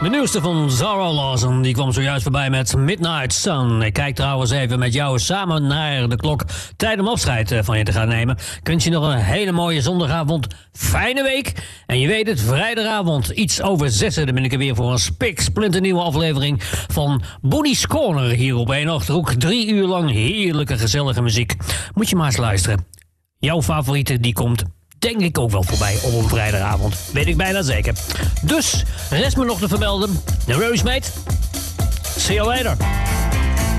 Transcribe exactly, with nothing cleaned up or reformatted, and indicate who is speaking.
Speaker 1: De nieuwste van Zara Larsson, die kwam zojuist voorbij met Midnight Sun. Ik kijk trouwens even met jou samen naar de klok. Tijd om afscheid van je te gaan nemen. Ik wens je nog een hele mooie zondagavond. Fijne week. En je weet het, vrijdagavond, iets over zessen. Dan ben ik er weer voor een spik splinternieuwe aflevering van Bonnie's Corner hier op één Achterhoek. Drie uur lang heerlijke, gezellige muziek. Moet je maar eens luisteren. Jouw favoriete, die komt denk ik ook wel voorbij op een vrijdagavond. Weet ik bijna zeker. Dus, rest me nog te vermelden. De Rosemate. See you later.